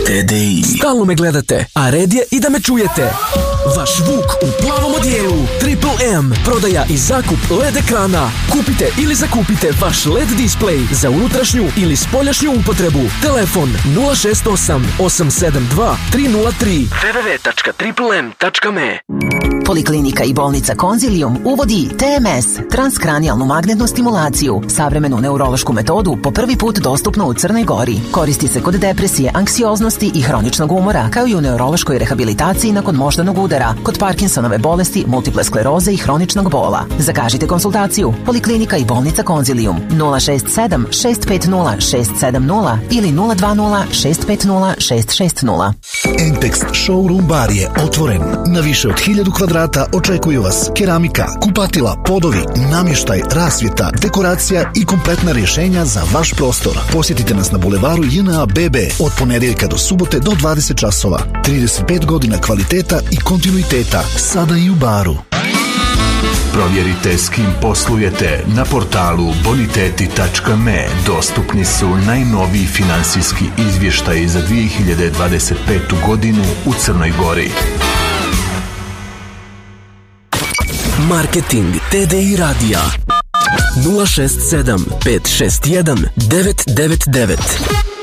TDI. Stalno me gledate, a red je i da me čujete. Vaš Vuk u plavom odijelu. Triple M. Prodaja i zakup LED ekrana. Kupite ili zakupite vaš LED display za unutrašnju ili spoljašnju upotrebu. Telefon 068 872 303 www.triplem.me. Poliklinika i bolnica Konzilium uvodi TMS, transkranijalnu magnetnu stimulaciju, savremenu neurološku metodu po prvi put dostupnu u Crnoj Gori. Koristi se kod depresije, anksioznosti i hroničnog umora, kao i u neurološkoj rehabilitaciji nakon moždanog udara, kod Parkinsonove bolesti, multiple skleroze i hroničnog bola. Zakažite konsultaciju. Poliklinika i bolnica Konzilium 067 650 670 ili 020 650 660. Entext Showroom bar je otvoren. Na više od 1000 kvadrata očekuju vas keramika, kupatila, podovi, namještaj, rasvjeta, dekoracija i kompletna rješenja za vaš prostor. Posjetite nas na bulevaru JNA BB od ponedjeljka do subote do 20 časova. 35 godina kvaliteta i kontinuiteta, sada i u baru. Provjerite s kim poslujete na portalu boniteti.me. Dostupni su najnoviji finansijski izvještaji za 2025. godinu u Crnoj Gori. Marketing TDI radija 067 561 999.